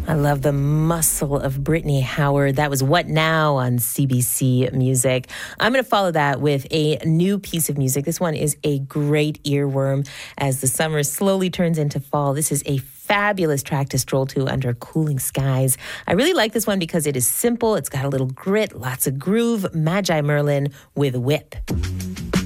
I love the muscle of Brittany Howard. That was What Now on CBC Music. I'm going to follow that with a new piece of music. This one is a great earworm as the summer slowly turns into fall. This is a fabulous track to stroll to under cooling skies. I really like this one because it is simple. It's got a little grit, lots of groove. Magi Merlin with Whip.